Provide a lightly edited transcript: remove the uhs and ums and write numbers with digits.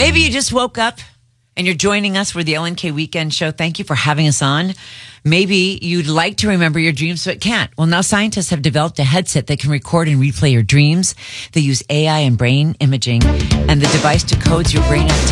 Maybe you just woke up and you're joining us for the LNK Weekend Show. Thank you for having us on. Maybe you'd like to remember your dreams but can't. Well, now scientists have developed a headset that can record and replay your dreams. They use AI and brain imaging, and the device decodes your brain activity